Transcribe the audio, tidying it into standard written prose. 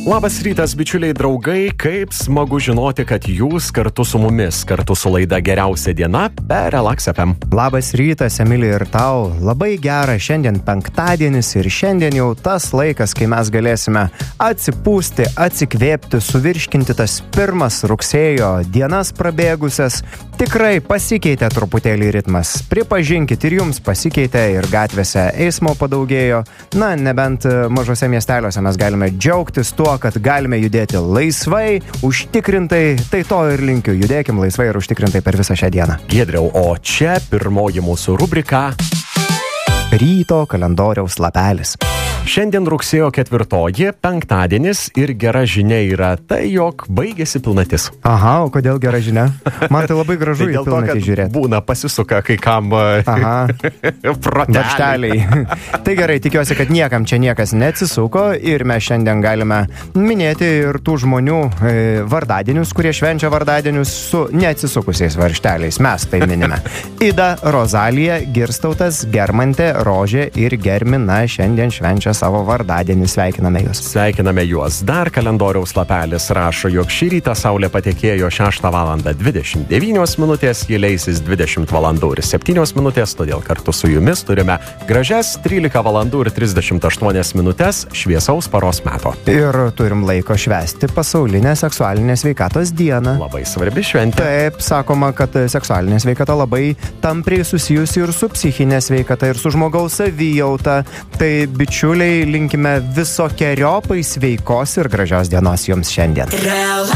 Labas rytas, bičiuliai draugai, kaip smagu žinoti, kad jūs kartu su mumis, kartu su laida Geriausia diena per Relax FM. Labas rytas, Emilija, ir tau. Labai gera, šiandien penktadienis ir šiandien jau tas laikas, kai mes galėsime atsipūsti, atsikvėpti, suvirškinti tas pirmas rugsėjo dienas prabėgusias. Tikrai pasikeitė truputėlį ritmas. Pripažinkit, ir jums pasikeitė, ir gatvėse eismo padaugėjo. Na, nebent mažose miesteliuose mes galime džiaugtis tuo, kad galime judėti laisvai, užtikrintai, tai to ir linkiu. Judėkim laisvai ir užtikrintai per visą šią dieną. Giedriau, o čia pirmoji mūsų rubrika Ryto kalendoriaus lapelis. Šiandien rugsėjo 4, penktadienis, ir gera žinia yra tai, jog baigėsi pilnatis. Aha, o kodėl gera žinia? Man tai labai gražu į pilnatį žiūrėti. Būna pasisuka kai kam proteliai. Tai gerai, tikiuosi, kad niekam čia niekas neatsisuko ir mes šiandien galime minėti ir tų žmonių vardadienius, kurie švenčia vardadienius su neatsisukusiais varžteliais. Mes tai minime. Ida, Rozalija, Girstautas, Germantė, Rožė ir Germina šiandien švenčia savo vardadienį. Sveikiname juos. Sveikiname juos. Dar kalendoriaus lapelis rašo, jog šį rytą saulė patekėjo 6:29 minutės, ji leisis 20:07, todėl kartu su jumis turime gražias 13:38 minutės šviesaus paros meto. Ir turim laiko švęsti pasaulinę seksualinės sveikatos dieną. Labai svarbi šventė. Taip, sakoma, kad seksualinė sveikata labai tampriai susijusi ir su psichinė sveikata, ir su žmogaus savijauta. Tai bičiuliai, linkime visokeriopai sveikos ir gražios dienos jums šiandien.